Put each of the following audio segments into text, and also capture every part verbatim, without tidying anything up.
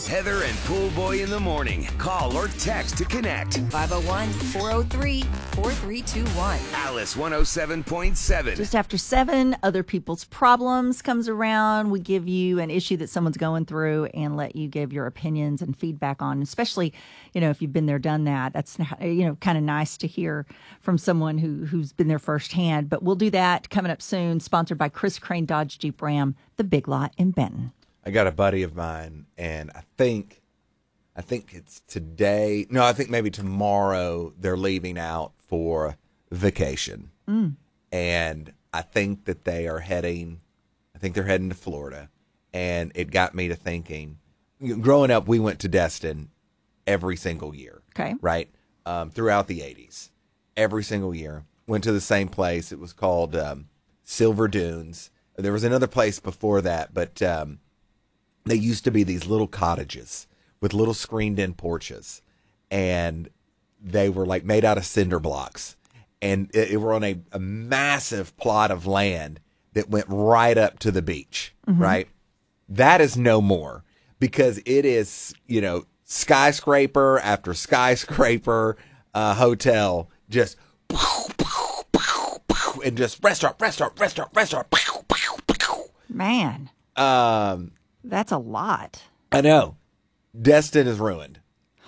Heather and Pool Boy in the morning. Call or text to connect. five oh one, four oh three, four three two one. Alice one oh seven point seven. Just after seven, Other People's Problems comes around. We give you an issue that someone's going through and let you give your opinions and feedback on, especially, you know, if you've been there, done that. That's, you know, kind of nice to hear from someone who, who's been there firsthand. But we'll do that coming up soon, sponsored by Chris Crane Dodge Jeep Ram, the Big Lot in Benton. I got a buddy of mine, and I think, I think it's today. No, I think maybe tomorrow they're leaving out for vacation, mm. and I think that they are heading. I think they're heading to Florida, and it got me to thinking. Growing up, we went to Destin every single year. Okay, right um, throughout the eighties, every single year went to the same place. It was called um, Silver Dunes. There was another place before that, but. Um, They used to be these little cottages with little screened-in porches, and they were like made out of cinder blocks, and it, it were on a, a massive plot of land that went right up to the beach. Mm-hmm. Right, that is no more because it is, you know, skyscraper after skyscraper, uh, hotel, just and just restaurant, restaurant, restaurant, restaurant. Man, um. That's a lot. I know. Destin is ruined.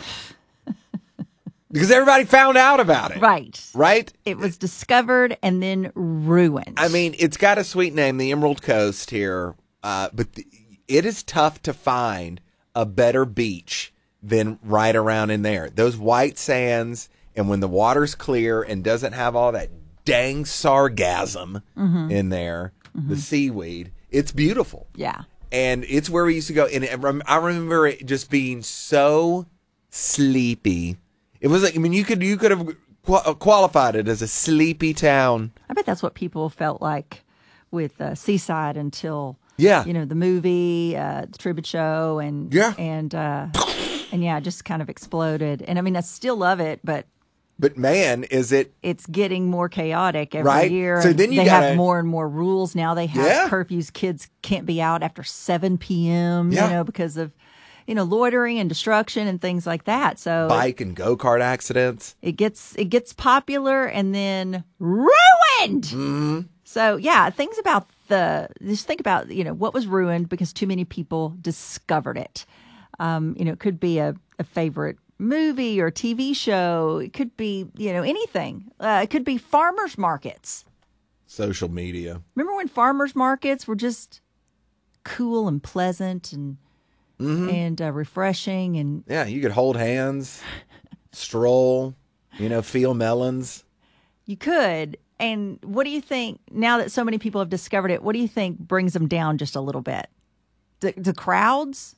Because everybody found out about it. Right. Right? It was discovered and then ruined. I mean, it's got a sweet name, the Emerald Coast here, uh, but the, it is tough to find a better beach than right around in there. Those white sands, and when the water's clear and doesn't have all that dang sargassum mm-hmm. in there, mm-hmm. the seaweed, it's beautiful. Yeah. And it's where we used to go. And I remember it just being so sleepy. It was like, I mean, you could you could have qualified it as a sleepy town. I bet that's what people felt like with uh, Seaside until, yeah. you know, the movie, uh, the Truman Show, and yeah, and uh, and yeah, just kind of exploded. And I mean, I still love it, but. But man, is it... It's getting more chaotic every right? year. So then you they gotta, have more and more rules. Now they have yeah. curfews. Kids can't be out after seven p.m., yeah. you know, because of, you know, loitering and destruction and things like that. So bike and go-kart accidents. It gets it gets popular and then ruined. Mm-hmm. So, yeah, things about the... Just think about, you know, what was ruined because too many people discovered it. Um, you know, it could be a, a favorite movie or T V show. It could be, you know, anything. Uh, it could be farmers markets. Social media. Remember when farmers markets were just cool and pleasant and mm-hmm. and uh, refreshing and yeah, you could hold hands, stroll, you know, feel melons. You could. And what do you think now that so many people have discovered it? What do you think brings them down just a little bit? The, the crowds?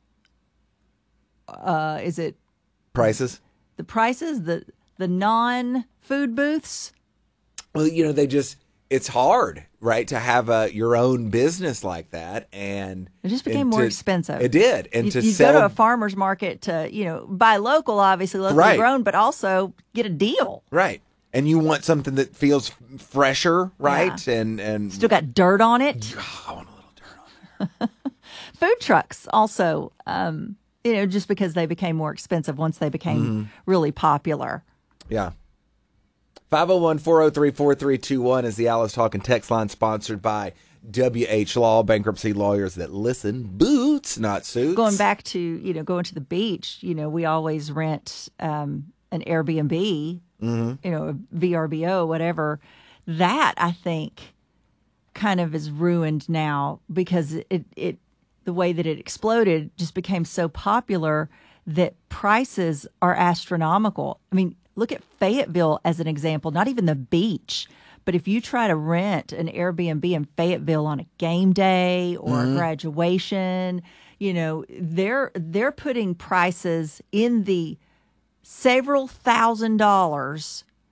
Uh, is it prices? The prices, the the non-food booths? Well, you know, they just, it's hard, right, to have a, your own business like that. And it just became more to, expensive. It did. And you, to you sell, go to a farmer's market to, you know, buy local, obviously, locally right. grown, but also get a deal. Right. And you want something that feels fresher, right? Yeah. And, and still got dirt on it. Oh, I want a little dirt on it. Food trucks also, um, you know, just because they became more expensive once they became mm-hmm. really popular. Yeah. five oh one, four oh three, four three two one is the Alice Talking text line, sponsored by W H Law, bankruptcy lawyers that listen, boots, not suits. Going back to, you know, going to the beach, you know, we always rent um, an Airbnb, mm-hmm. you know, a V R B O, whatever. That, I think, kind of is ruined now because it, it the way that it exploded just became so popular that prices are astronomical. I mean, look at Fayetteville as an example, not even the beach. But if you try to rent an Airbnb in Fayetteville on a game day or mm-hmm. a graduation, you know, they're they're putting prices in the several thousand dollars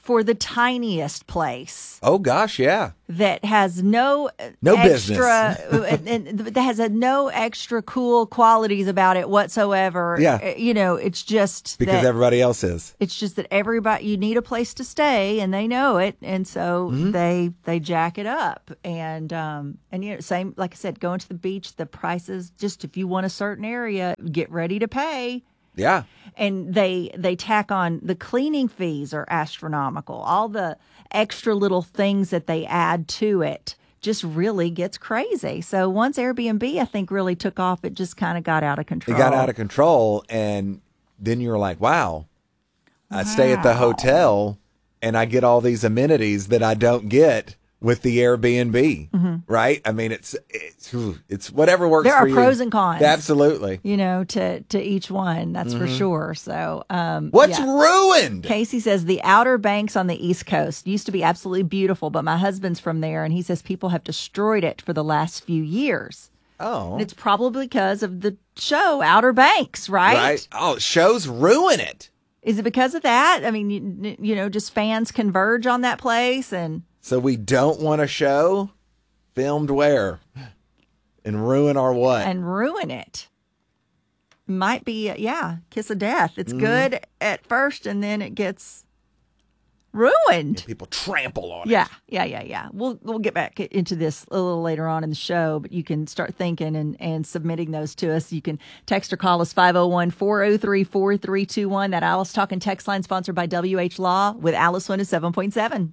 for the tiniest place Oh gosh, yeah. that has no No extra, and, and that has a no extra cool qualities about it whatsoever. Yeah. You know, it's just Because that, everybody else is. it's just that everybody, you need a place to stay and they know it. And so Mm-hmm. they, they jack it up. And, um, and you know, same, like I said, going to the beach, the prices, just if you want a certain area, get ready to pay. Yeah. And they they tack on the cleaning fees are astronomical. All the extra little things that they add to it just really gets crazy. So once Airbnb, I think, really took off, it just kind of got out of control. It got out of control, and then you're like, wow, I stay at the hotel and I get all these amenities that I don't get with the Airbnb, Mm-hmm. right? I mean, it's it's it's whatever works There for are you. pros and cons. Absolutely. You know, to to each one, that's for sure. So, um, What's yeah. ruined? Casey says the Outer Banks on the East Coast used to be absolutely beautiful, but my husband's from there, and he says people have destroyed it for the last few years. Oh, And it's probably because of the show Outer Banks, right? right. Oh, shows ruin it. Is it because of that? I mean, you, you know, just fans converge on that place, and So we don't want a show filmed where and ruin our what? and ruin it. Might be, uh, yeah, kiss of death. It's good at first, and then it gets ruined. People trample on it. Yeah, yeah, yeah, yeah. We'll we'll get back into this a little later on in the show, but you can start thinking and, and submitting those to us. You can text or call us five oh one, four oh three, four three two one. That Alice Talking text line sponsored by W H Law with Alice one oh seven point seven.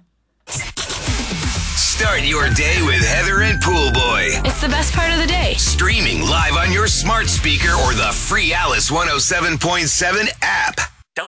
Start your day with Heather and Pool Boy. It's the best part of the day. Streaming live on your smart speaker or the free Alice one oh seven point seven app.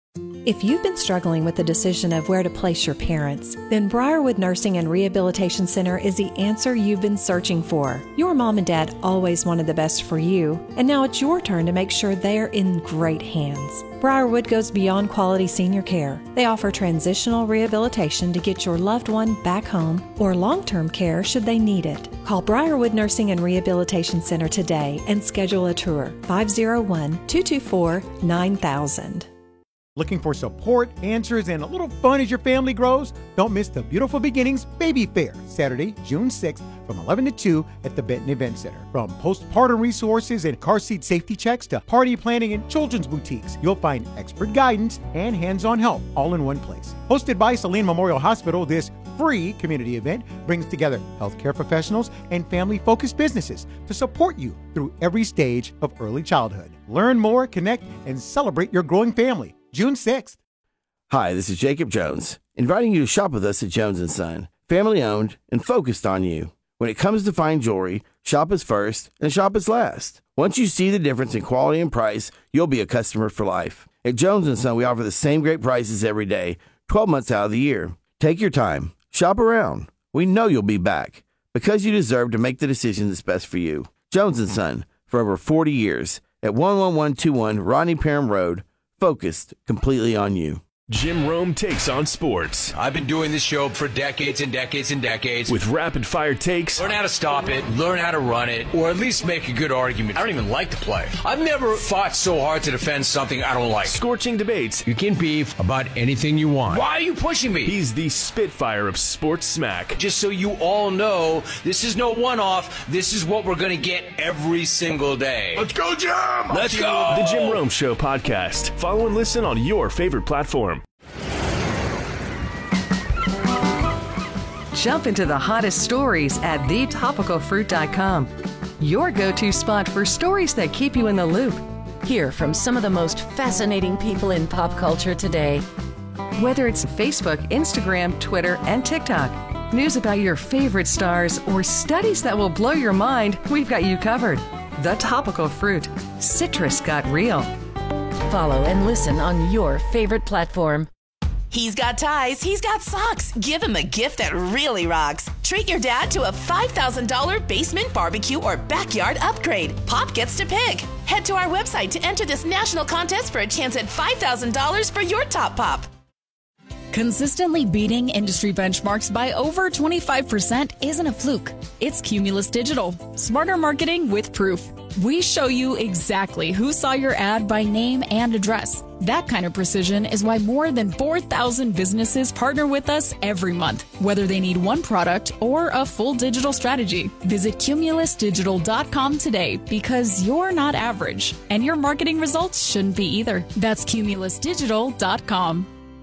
If you've been struggling with the decision of where to place your parents, then Briarwood Nursing and Rehabilitation Center is the answer you've been searching for. Your mom and dad always wanted the best for you, and now it's your turn to make sure they're in great hands. Briarwood goes beyond quality senior care. They offer transitional rehabilitation to get your loved one back home or long-term care should they need it. Call Briarwood Nursing and Rehabilitation Center today and schedule a tour. five oh one, two two four, nine thousand. Looking for support, answers, and a little fun as your family grows? Don't miss the Beautiful Beginnings Baby Fair, Saturday, June sixth from eleven to two at the Benton Event Center. From postpartum resources and car seat safety checks to party planning and children's boutiques, you'll find expert guidance and hands-on help all in one place. Hosted by Saline Memorial Hospital, this free community event brings together healthcare professionals and family-focused businesses to support you through every stage of early childhood. Learn more, connect, and celebrate your growing family. June sixth. Hi, this is Jacob Jones, inviting you to shop with us at Jones and Son, family owned and focused on you. When it comes to fine jewelry, shop us first and shop us last. Once you see the difference in quality and price, you'll be a customer for life. At Jones and Son, we offer the same great prices every day, twelve months out of the year. Take your time, shop around. We know you'll be back because you deserve to make the decision that's best for you. Jones and Son, for over forty years, at one one one two one Rodney Parham Road, focused completely on you. Jim Rome takes on sports. I've been doing this show for decades and decades and decades. With rapid-fire takes. Learn how to stop it, learn how to run it, or at least make a good argument. I don't even like to play. I've never fought so hard to defend something I don't like. Scorching debates. You can beef about anything you want. Why are you pushing me? He's the Spitfire of sports smack. Just so you all know, this is no one-off. This is what we're going to get every single day. Let's go, Jim! Let's go! The Jim Rome Show podcast. Follow and listen on your favorite platform. Jump into the hottest stories at the topical fruit dot com. Your go-to spot for stories that keep you in the loop. Hear from some of the most fascinating people in pop culture today. Whether it's Facebook, Instagram, Twitter, and TikTok, news about your favorite stars, or studies that will blow your mind, we've got you covered. The Topical Fruit. Citrus got real. Follow and listen on your favorite platform. He's got ties, he's got socks. Give him a gift that really rocks. Treat your dad to a five thousand dollars basement barbecue or backyard upgrade. Pop gets to pick. Head to our website to enter this national contest for a chance at five thousand dollars for your top pop. Consistently beating industry benchmarks by over twenty-five percent isn't a fluke. It's Cumulus Digital. Smarter marketing with proof. We show you exactly who saw your ad by name and address. That kind of precision is why more than four thousand businesses partner with us every month, whether they need one product or a full digital strategy. Visit Cumulus Digital dot com today because you're not average, and your marketing results shouldn't be either. That's Cumulus Digital dot com.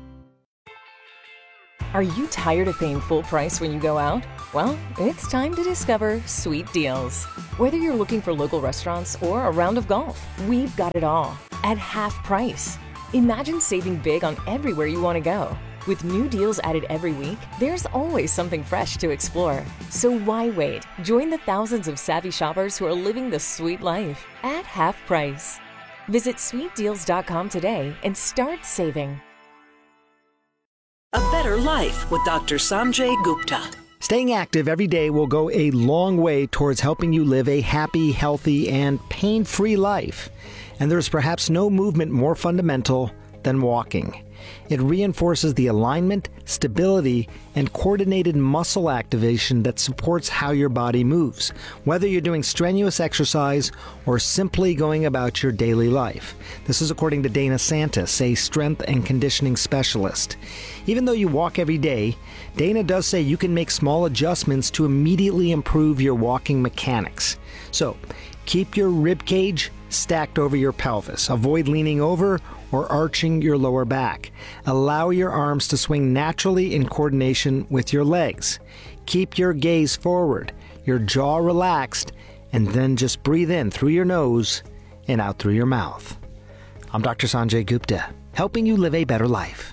Are you tired of paying full price when you go out? Well, it's time to discover Sweet Deals. Whether you're looking for local restaurants or a round of golf, we've got it all at half price. Imagine saving big on everywhere you want to go. With new deals added every week, there's always something fresh to explore. So why wait? Join the thousands of savvy shoppers who are living the sweet life at half price. Visit Sweet Deals dot com today and start saving. A Better Life with Doctor Sanjay Gupta. Staying active every day will go a long way towards helping you live a happy, healthy, and pain-free life. And there's perhaps no movement more fundamental than walking. It reinforces the alignment, stability, and coordinated muscle activation that supports how your body moves, whether you're doing strenuous exercise or simply going about your daily life. This is according to Dana Santis, a strength and conditioning specialist. Even though you walk every day, Dana does say you can make small adjustments to immediately improve your walking mechanics. So, keep your rib cage stacked over your pelvis. Avoid leaning over or arching your lower back. Allow your arms to swing naturally in coordination with your legs. Keep your gaze forward, your jaw relaxed, and then just breathe in through your nose and out through your mouth. I'm Doctor Sanjay Gupta, helping you live a better life.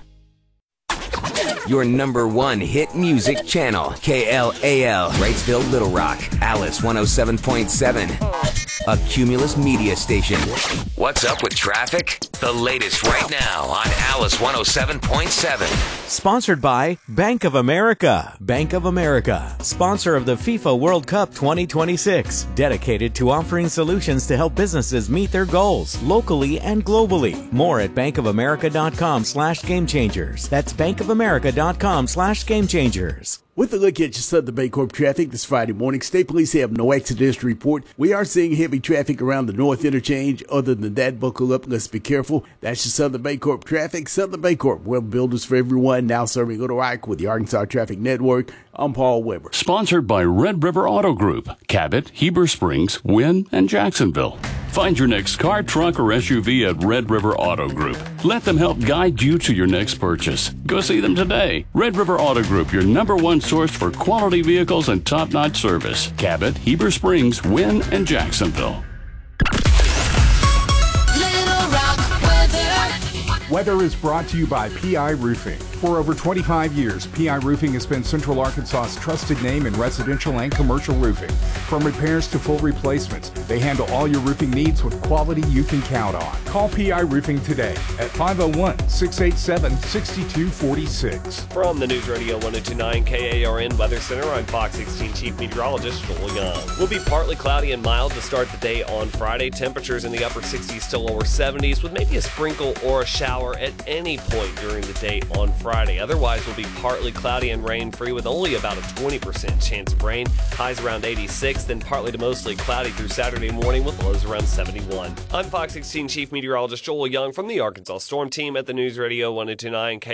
Your number one hit music channel, K L A L, Wrightsville, Little Rock, Alice one oh seven point seven, a Cumulus media station. What's up with traffic? The latest right now on Alice one oh seven point seven. Sponsored by Bank of America. Bank of America, sponsor of the FIFA World Cup twenty twenty-six, dedicated to offering solutions to help businesses meet their goals locally and globally. More at bankofamerica.com slash game changers. That's bankofamerica.com slash game changers. With a look at your Southern Bancorp traffic this Friday morning, state police have no accidents to report. We are seeing heavy traffic around the North Interchange. Other than that, buckle up. Let's be careful. That's your Southern Bancorp traffic. Southern Bancorp, web builders for everyone, now serving Little Rock with the Arkansas Traffic Network. I'm Paul Weber. Sponsored by Red River Auto Group, Cabot, Heber Springs, Wynn, and Jacksonville. Find your next car, truck, or S U V at Red River Auto Group. Let them help guide you to your next purchase. Go see them today. Red River Auto Group, your number one source for quality vehicles and top-notch service. Cabot, Heber Springs, Wynn, and Jacksonville. Weather is brought to you by P I Roofing. For over twenty-five years, P I Roofing has been Central Arkansas's trusted name in residential and commercial roofing. From repairs to full replacements, they handle all your roofing needs with quality you can count on. Call P I Roofing today at five oh one, six eight seven, six two four six. From the News Radio one oh two point nine K A R N Weather Center, I'm Fox sixteen Chief Meteorologist Joel Young. We'll be partly cloudy and mild to start the day on Friday. Temperatures in the upper sixties to lower seventies with maybe a sprinkle or a shower at any point during the day on Friday. Otherwise, we'll be partly cloudy and rain-free with only about a twenty percent chance of rain. Highs around eighty-six, then partly to mostly cloudy through Saturday morning with lows around seventy-one. I'm Fox sixteen Chief Meteorologist Joel Young from the Arkansas Storm Team at the News Radio one oh two point nine K